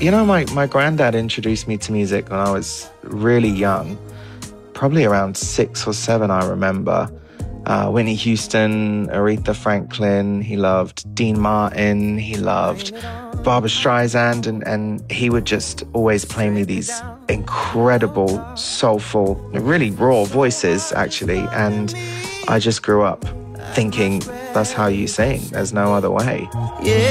My granddad introduced me to music when I was really young, probably around 6 or 7, I remember. Whitney Houston, Aretha Franklin, he loved Dean Martin, he loved Barbra Streisand, and he would just always play me these incredible, soulful, really raw voices, actually. And I just grew up thinking, that's how you sing. There's no other way. Yeah.